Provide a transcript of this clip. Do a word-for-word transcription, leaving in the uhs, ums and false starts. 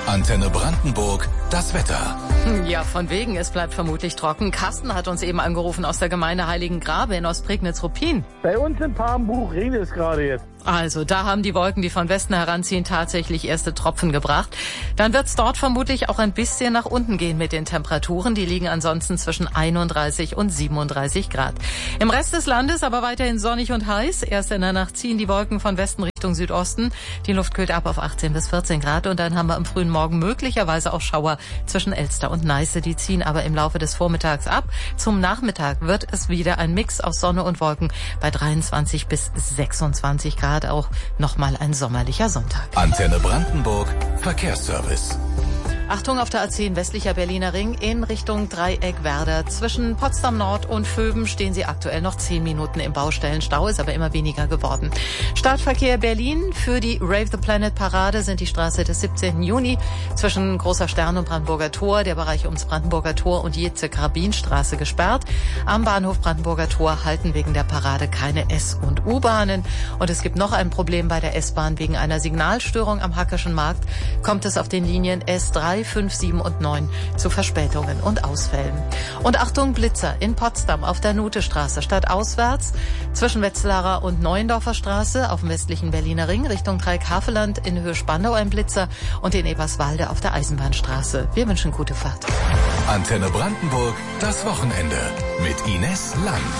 Antenne Brandenburg, das Wetter. Ja, von wegen, es bleibt vermutlich trocken. Carsten hat uns eben angerufen aus der Gemeinde Heiligengrabe in Ostprignitz-Ruppin. Bei uns in Papenbruch regnet es gerade jetzt. Also, da haben die Wolken, die von Westen heranziehen, tatsächlich erste Tropfen gebracht. Dann wird's dort vermutlich auch ein bisschen nach unten gehen mit den Temperaturen. Die liegen ansonsten zwischen einunddreißig und siebenunddreißig Grad. Im Rest des Landes aber weiterhin sonnig und heiß. Erst in der Nacht ziehen die Wolken von Westen Richtung Südosten. Die Luft kühlt ab auf achtzehn bis vierzehn Grad. Und dann haben wir am frühen Morgen möglicherweise auch Schauer zwischen Elster und Neiße. Die ziehen aber im Laufe des Vormittags ab. Zum Nachmittag wird es wieder ein Mix aus Sonne und Wolken bei dreiundzwanzig bis sechsundzwanzig Grad. Auch nochmal ein sommerlicher Sonntag. Antenne Brandenburg, Verkehrsservice. Achtung auf der A zehn westlicher Berliner Ring in Richtung Dreieck Werder. Zwischen Potsdam Nord und Vöben stehen Sie aktuell noch zehn Minuten im Baustellenstau, ist aber immer weniger geworden. Startverkehr Berlin für die Rave the Planet Parade sind die Straße des siebzehnten Juni zwischen Großer Stern und Brandenburger Tor, der Bereich ums Brandenburger Tor und Jetze-Karabinstraße gesperrt. Am Bahnhof Brandenburger Tor halten wegen der Parade keine S- und U-Bahnen. Und es gibt noch ein Problem bei der S-Bahn. Wegen einer Signalstörung am Hackerschen Markt kommt es auf den Linien S drei, fünf, sieben und neun zu Verspätungen und Ausfällen. Und Achtung, Blitzer in Potsdam auf der Nutestraße stadtauswärts zwischen Wetzlarer und Neuendorfer Straße auf dem westlichen Berliner Ring Richtung Dreieck-Havelland in Höhe Spandau ein Blitzer und in Eberswalde auf der Eisenbahnstraße. Wir wünschen gute Fahrt. Antenne Brandenburg, das Wochenende mit Ines Lang.